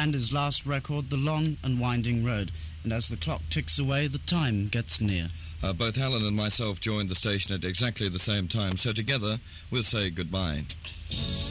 and his last record, The Long and Winding Road. And as the clock ticks away, the time gets near. Both Alan and myself joined the station at exactly the same time, so together we'll say goodbye.